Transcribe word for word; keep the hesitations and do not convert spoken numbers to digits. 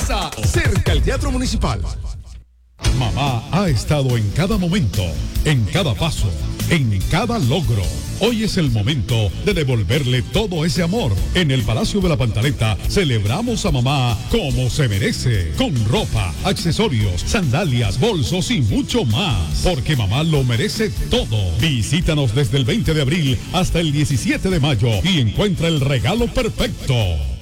Plaza, cerca al Teatro Municipal. Mamá ha estado en cada momento, en cada paso, en cada logro. Hoy es el momento de devolverle todo ese amor. En el Palacio de la Pantaleta celebramos a mamá como se merece, con ropa, accesorios, sandalias, bolsos y mucho más, porque mamá lo merece todo. Visítanos desde el veinte de abril hasta el diecisiete de mayo y encuentra el regalo perfecto.